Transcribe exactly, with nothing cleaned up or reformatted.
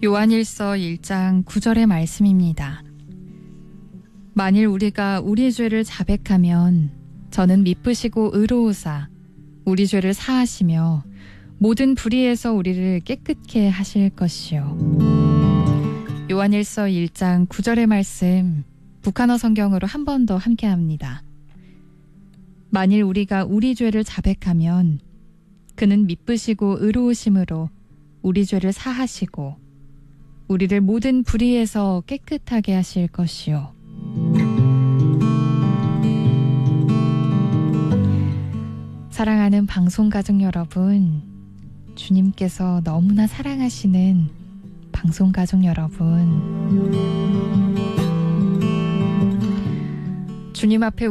요한일서 일 장 구 절의 말씀입니다. 만일 우리가 우리 죄를 자백하면 저는 미쁘시고 의로우사 우리 죄를 사하시며 모든 불의에서 우리를 깨끗게 하실 것이요. 요한일서 일 장 구 절의 말씀 북한어 성경으로 한 번 더 함께합니다. 만일 우리가 우리 죄를 자백하면 그는 미쁘시고 의로우심으로 우리 죄를 사하시고 우리를 모든 불의에서 깨끗하게 하실 것이요. 사랑하는 방송가족 여러분, 주님께서 너무나 사랑하시는 방송가족 여러분, 주님 앞에